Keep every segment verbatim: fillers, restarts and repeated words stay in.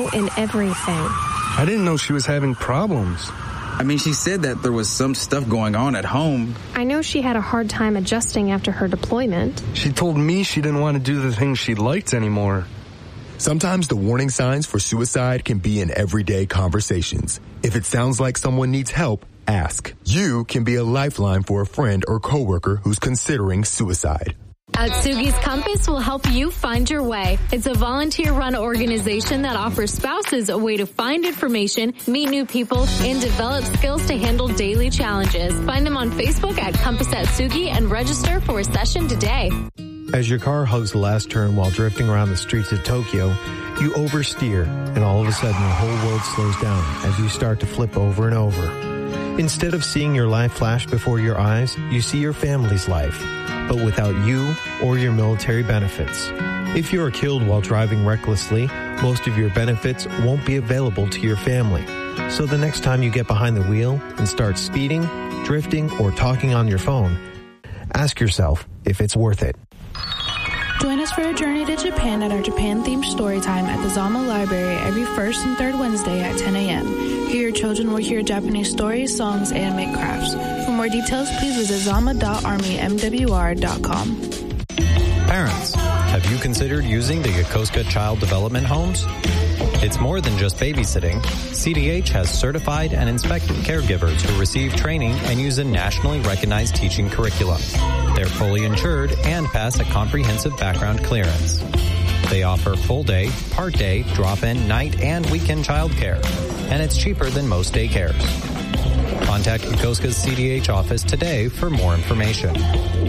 know in everything. I didn't know she was having problems. I mean, she said that there was some stuff going on at home. I know she had a hard time adjusting after her deployment. She told me she didn't want to do the things she liked anymore. Sometimes the warning signs for suicide can be in everyday conversations. If it sounds like someone needs help, ask. You can be a lifeline for a friend or coworker who's considering suicide. Atsugi's Compass will help you find your way. It's a volunteer-run organization that offers spouses a way to find information, meet new people, and develop skills to handle daily challenges. Find them on Facebook at Compass Atsugi and register for a session today. As your car hugs the last turn while drifting around the streets of Tokyo, you oversteer, and all of a sudden your whole world slows down as you start to flip over and over. Instead of seeing your life flash before your eyes, you see your family's life, but without you or your military benefits. If you are killed while driving recklessly, most of your benefits won't be available to your family. So the next time you get behind the wheel and start speeding, drifting, or talking on your phone, ask yourself if it's worth it. Join us for a journey to Japan at our Japan-themed story time at the Zama Library every first and third Wednesday at ten a.m. Here your children will hear Japanese stories, songs, and make crafts. For more details, please visit zama dot army m w r dot com. Parents, have you considered using the Yokosuka Child Development Homes? It's more than just babysitting. C D H has certified and inspected caregivers who receive training and use a nationally recognized teaching curriculum. They're fully insured and pass a comprehensive background clearance. They offer full-day, part-day, drop-in, night, and weekend childcare, and it's cheaper than most daycares. Contact Yokosuka's C D H office today for more information.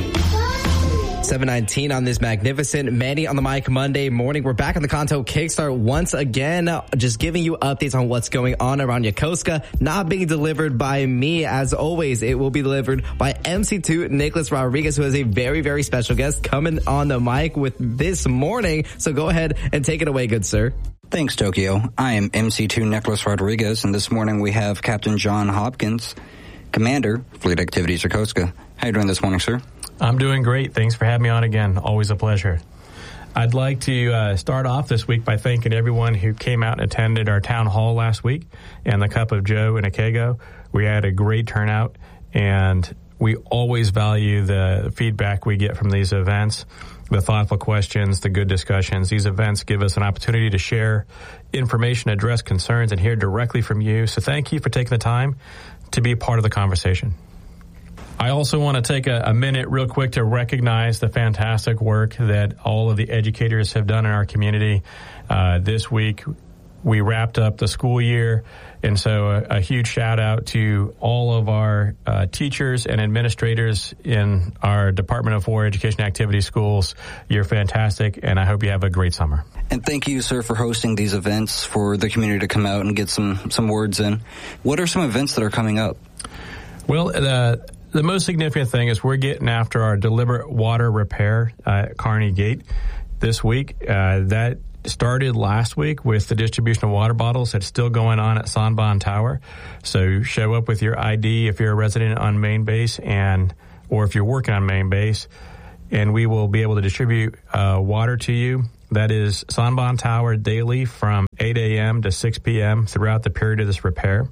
seven nineteen on this magnificent Manny on the Mic Monday morning. We're back on the Kanto Kickstart once again, just giving you updates on what's going on around Yokosuka. Not being delivered by me, as always. It will be delivered by M C two Nicholas Rodriguez, who is a very, very special guest coming on the mic with this morning. So go ahead and take it away, good sir. Thanks, Tokyo. I am M C two Nicholas Rodriguez, and this morning we have Captain John Hopkins, Commander, Fleet Activities Yokosuka. How are you doing this morning, sir? I'm doing great. Thanks for having me on again. Always a pleasure. I'd like to uh, start off this week by thanking everyone who came out and attended our town hall last week and the Cup of Joe in Akego. We had a great turnout, and we always value the feedback we get from these events, the thoughtful questions, the good discussions. These events give us an opportunity to share information, address concerns, and hear directly from you. So thank you for taking the time to be a part of the conversation. I also want to take a, a minute real quick to recognize the fantastic work that all of the educators have done in our community. Uh, this week, we wrapped up the school year, and so a, a huge shout out to all of our uh, teachers and administrators in our Department of War Education Activity schools. You're fantastic, and I hope you have a great summer. And thank you, sir, for hosting these events for the community to come out and get some, some words in. What are some events that are coming up? Well, the... The most significant thing is we're getting after our deliberate water repair at Kearney Gate this week. Uh, that started last week with the distribution of water bottles. It's still going on at Sanban Tower. So show up with your I D if you're a resident on main base and or if you're working on main base, and we will be able to distribute uh, water to you. That is Sanban Tower daily from eight a.m. to six p.m. throughout the period of this repair.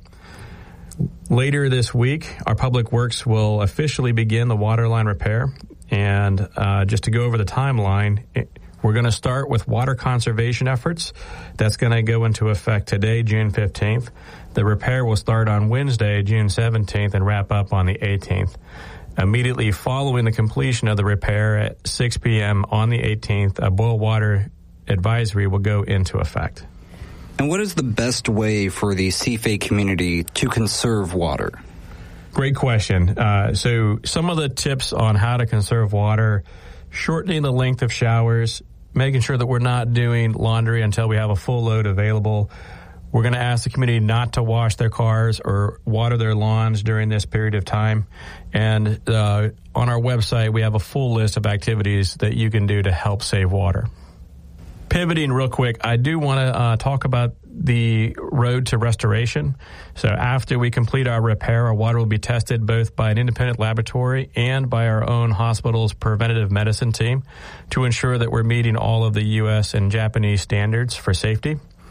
Later this week, our Public Works will officially begin the water line repair. And uh, just to go over the timeline, we're going to start with water conservation efforts. That's going to go into effect today, June fifteenth. The repair will start on Wednesday, June seventeenth, and wrap up on the eighteenth. Immediately following the completion of the repair at six p.m. on the eighteenth, a boil water advisory will go into effect. And what is the best way for the C F A community to conserve water? Great question. Uh, so some of the tips on how to conserve water, shortening the length of showers, making sure that we're not doing laundry until we have a full load available. We're going to ask the community not to wash their cars or water their lawns during this period of time. And uh, on our website, we have a full list of activities that you can do to help save water. Pivoting real quick, I do want to uh, talk about the road to restoration. So after we complete our repair, our water will be tested both by an independent laboratory and by our own hospital's preventative medicine team to ensure that we're meeting all of the U S and Japanese standards for safety.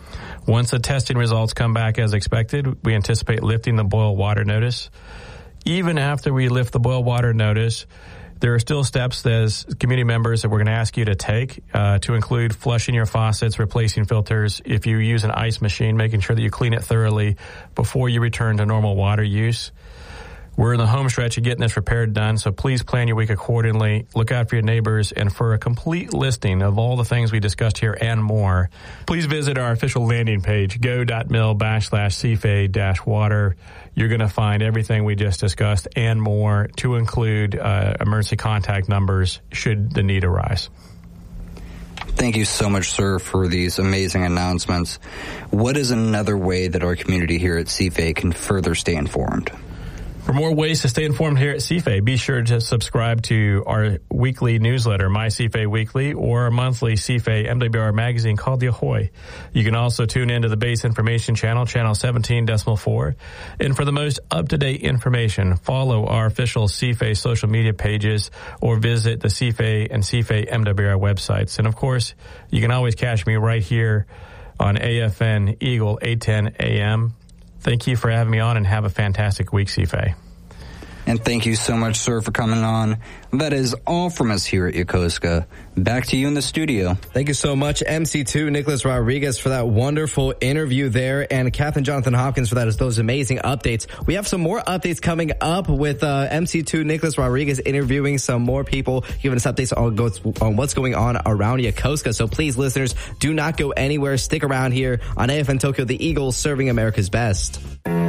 Once the testing results come back as expected, we anticipate lifting the boil water notice. Even after we lift the boil water notice, there are still steps as community members that we're going to ask you to take uh, to include flushing your faucets, replacing filters. If you use an ice machine, making sure that you clean it thoroughly before you return to normal water use. We're in the home stretch of getting this repair done, so please plan your week accordingly. Look out for your neighbors, and for a complete listing of all the things we discussed here and more, please visit our official landing page, go.mil backslash CFA dash water. You're going to find everything we just discussed and more, to include uh, emergency contact numbers should the need arise. Thank you so much, sir, for these amazing announcements. What is another way that our community here at C F A can further stay informed? For more ways to stay informed here at C F A, be sure to subscribe to our weekly newsletter, My C F A Weekly, or our monthly C F A M W R magazine called The Ahoy. You can also tune into the Base Information Channel, channel seventeen point four. And for the most up-to-date information, follow our official C F A social media pages or visit the C F A and C F A M W R websites. And, of course, you can always catch me right here on A F N Eagle eight ten A M. Thank you for having me on, and have a fantastic week, C F A. And thank you so much, sir, for coming on. That is all from us here at Yokosuka. Back to you in the studio. Thank you so much, M C two Nicholas Rodriguez, for that wonderful interview there, and Captain Jonathan Hopkins for that is those amazing updates. We have some more updates coming up with uh, M C two Nicholas Rodriguez interviewing some more people, giving us updates on, on what's going on around Yokosuka. So please, listeners, do not go anywhere. Stick around here on A F N Tokyo, the Eagles serving America's best.